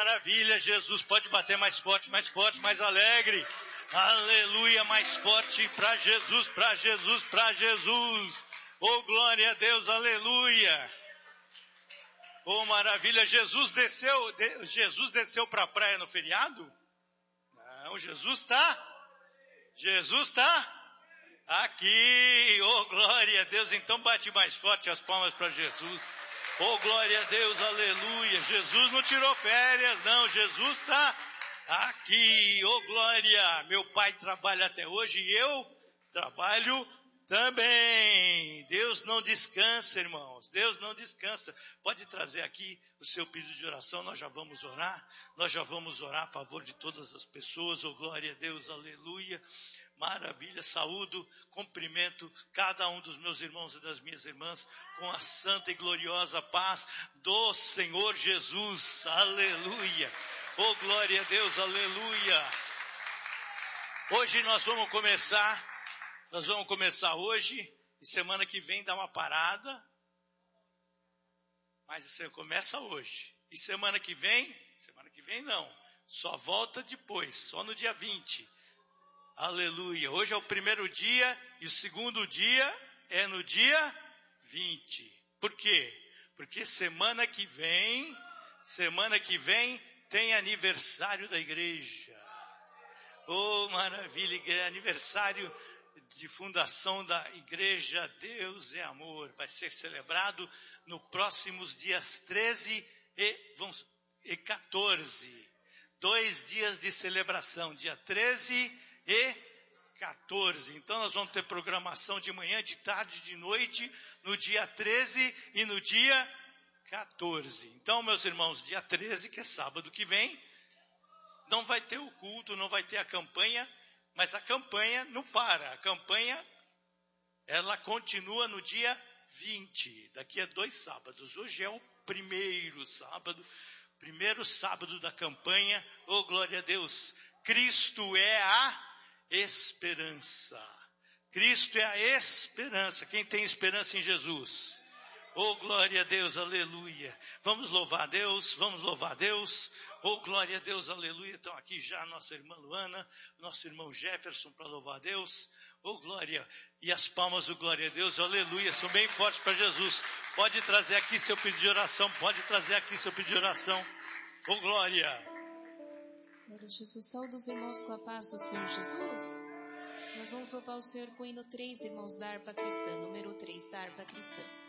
maravilha, Jesus, pode bater mais forte, mais alegre. Aleluia, mais forte para Jesus, para Jesus, para Jesus. Oh, glória a Deus, aleluia. Oh, maravilha, Jesus desceu para a praia no feriado? Não, Jesus está aqui. Oh, glória a Deus, então bate mais forte as palmas para Jesus. Oh, glória a Deus, aleluia. Jesus não tirou férias, não, Jesus está aqui. Oh, glória, meu pai trabalha até hoje e eu trabalho também. Deus não descansa, irmãos. Deus não descansa. Pode trazer aqui o seu pedido de oração. Nós já vamos orar. A favor de todas as pessoas. Oh, glória a Deus. Aleluia. Maravilha. Saúdo, cumprimento cada um dos meus irmãos e das minhas irmãs com a santa e gloriosa paz do Senhor Jesus. Aleluia. Oh, glória a Deus. Aleluia. Hoje nós vamos começar hoje, e semana que vem dá uma parada, mas você começa hoje. E semana que vem não, só volta depois, só no dia 20. Aleluia. Hoje é o primeiro dia e o segundo dia é no dia 20. Por quê? Porque semana que vem tem aniversário da igreja. Oh, maravilha, aniversário de fundação da igreja Deus é Amor. Vai ser celebrado no próximos dias 13 e 14. 2 dias de celebração, dia 13 e 14. Então nós vamos ter programação de manhã, de tarde, de noite, no dia 13 e no dia 14. Então, meus irmãos, dia 13, que é sábado que vem, não vai ter o culto, não vai ter a campanha, mas a campanha não para. A campanha, ela continua no dia 20, daqui a 2 sábados. Hoje é o primeiro sábado da campanha. Oh, glória a Deus. Cristo é a esperança. Cristo é a esperança. Quem tem esperança em Jesus? Oh, glória a Deus, aleluia. Vamos louvar a Deus. Oh, glória a Deus, aleluia. Então aqui já a nossa irmã Luana, nosso irmão Jefferson para louvar a Deus. Oh, glória. E as palmas do glória a Deus, aleluia, são bem fortes para Jesus. Pode trazer aqui seu pedido de oração. Oh, glória. Glória a Jesus, saúde os irmãos com a paz do Senhor Jesus. Nós vamos louvar o Senhor com o hino 3, irmãos, da harpa cristã, número 3 da harpa cristã.